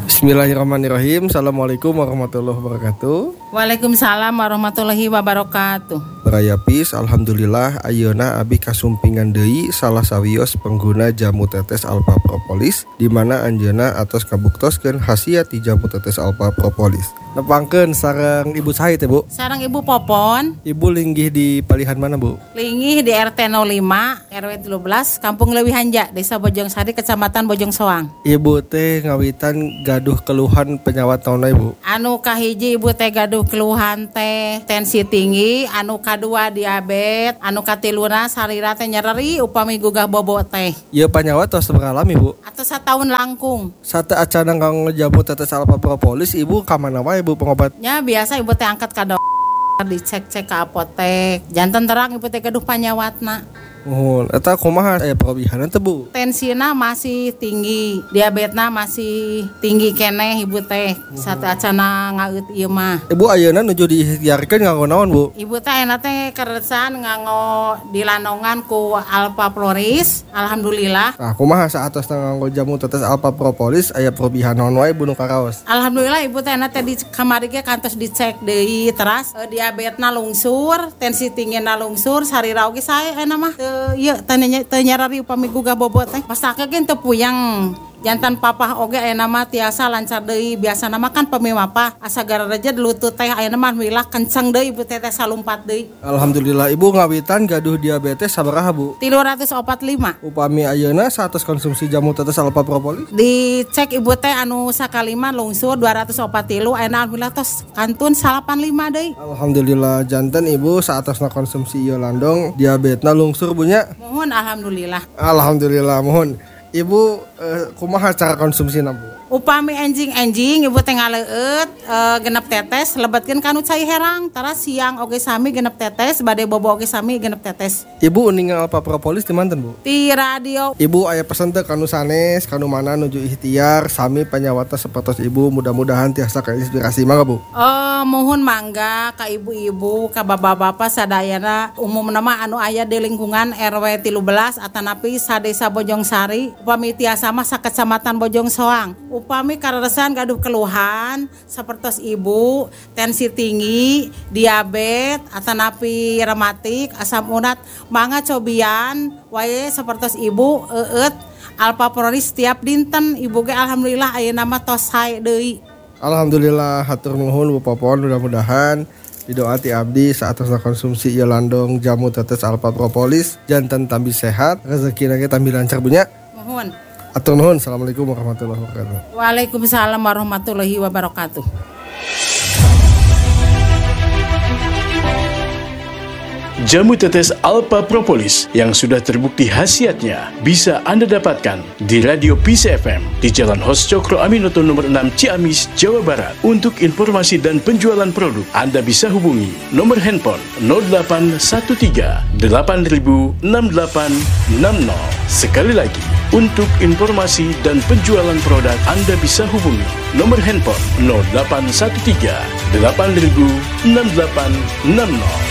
Bismillahirrahmanirrahim. Assalamualaikum warahmatullahi wabarakatuh. Waalaikumsalam warahmatullahi wabarakatuh. Barayapis, alhamdulillah ayeuna abi kasumpingan deui salah sawios pengguna jamu tetes Alpha Propolis di mana anjeunna atos kabuktoskeun khasiat di jamu tetes Alpha Propolis. Nepangkeun sareng Ibu saha teh, Bu? Sareng Ibu Popon. Ibu linggih di palihan mana, Bu? Linggih di RT 05 RW 13 Kampung Leuwi Hanja, Desa Bojongsari, Kecamatan Bojong Soang. Ibu teh ngawitan gaduh keluhan penyawat naon, Bu? Anu kahiji Ibu teh gaduh keluhan teh tensi tinggi, anu kadua diabetes, anu katiluna sarira teh nyeri upami gugah bobo teh. Ieu penyawat tos mengalami, Bu? Atau satahun langkung. Sate acana kanggo jamu tetes Alpha Propolis, Ibu ka mana wae, Bu, pengobatnya? Ya biasa Ibu teh angkat ka dokter, dicek-cek ke apotek. Janten terang Ibu teh gaduh panyawatna. Eta kumaha aya parobihanan teh, Bu? Tensina masih tinggi, diabetesna masih tinggi keneh Ibu teh. Sate acana ngaeut ieu mah. Ibu ayeuna nuju diikhtiarkeun nganggo naon, Bu? Ibu teh ayeuna teh keresan nganggo dilandongan ku Alpha Floris. Alhamdulillah. Nah, kumaha saatos nganggo jamu tetes Alpha Propolis aya parobihan naon wae Bu nu karaos? Alhamdulillah Ibu teh ayeuna teh di kamari ge kantos dicek deui teras diabetesna lungsur, tensi tinggina lungsur, sarira oge sae ayeuna mah. Ieu teh nyarari upami gugah bobot teh. Pastake ge teu puyeng. Jantan papa oge ayeuna mah tiasa lancar deui. Biasana mah kan pemimapa asa garareja di lutut teh ayeuna mah milah kenceng deui Ibu teh salumpat deui. Alhamdulillah Ibu ngawitan gaduh diabetes sabaraha, Bu? 345. Upami ayeuna satos konsumsi jamu tetes Alpha Propolis? Dicek Ibu teh anu sakalima lungsur 243 ayeuna alhamdulillah tos kantun 85 deui. Alhamdulillah janten Ibu saatosna konsumsi ieu landong diabetesna lungsur Bu nya. Mohon alhamdulillah. Alhamdulillah mohon. Ibu kumaha cara konsumsina, Bu? Upami enjing Ibu teh ngaleut genep tetes lebetkeun kanu cai herang tara siang oge sami genep tetes bade bobo oge sami genep tetes. Ibu ningal Alpha Propolis di manten, Bu? Di radio. Ibu aya pesen teh kanu sanes kanu mana nuju ikhtiar sami panyawatna sapertos Ibu mudah-mudahan tiasa kainspirasi mangga, Bu. Mohon mangga ka ibu-ibu ka bapak-bapak sadayana umumna mah anu aya di lingkungan RW 13 atanapi sadesa Bojongsari upami tiasa mah sakecamatan Bojong Soang. Upami kareresan gaduh keluhan sapertos Ibu tensi tinggi, diabetes, atanapi rematik, asam urat, mangga cobian wae sapertos Ibu eut Alpha Propolis tiap dinten. Ibu ge alhamdulillah ayeuna mah tos sae deui. Alhamdulillah hatur nuhun Bu Popon, mudah-mudahan didoati abdi saatosna konsumsi ieu landong jamu tetes Alpha Propolis janten tambi sehat, rezekina ge tambi lancar Bu nya. Mohon. Atur nuhun. Assalamualaikum warahmatullahi wabarakatuh. Waalaikumsalam warahmatullahi wabarakatuh. Jamu tetes Alpha Propolis yang sudah terbukti khasiatnya bisa Anda dapatkan di Radio Peace FM di Jalan Hos Cokro Aminoto nomor 6 Ciamis, Jawa Barat. Untuk informasi dan penjualan produk, Anda bisa hubungi nomor handphone 0813 8000 6860. Sekali lagi, untuk informasi dan penjualan produk, Anda bisa hubungi nomor handphone 0813 8000 6860.